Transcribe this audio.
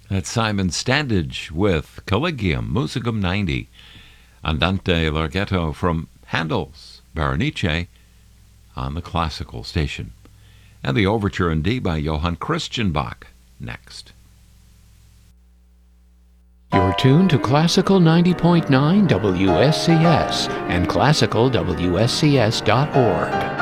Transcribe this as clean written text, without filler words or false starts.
That's Simon Standage with Collegium Musicum 90. Andante Larghetto from Handel's Berenice on the classical station. And the Overture in D by Johann Christian Bach next. You're tuned to Classical 90.9 WSCS and classicalwscs.org.